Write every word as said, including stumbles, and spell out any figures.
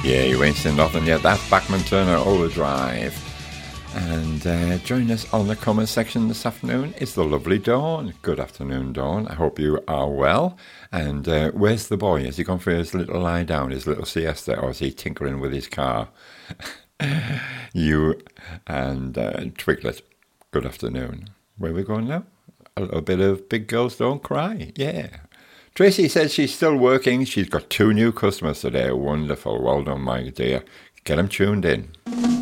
Yeah, you ain't seen nothing yet. That's Bachman Turner Overdrive. And uh, join us on the comment section this afternoon is the lovely Dawn. Good afternoon, Dawn. I hope you are well. And uh, where's the boy? Has he gone for his little lie down, his little siesta, or is he tinkering with his car? You and uh, Twiglet, good afternoon. Where are we going now? A little bit of Big Girls Don't Cry. Yeah. Tracy says she's still working. She's got two new customers today. Wonderful. Well done, my dear. Get them tuned in.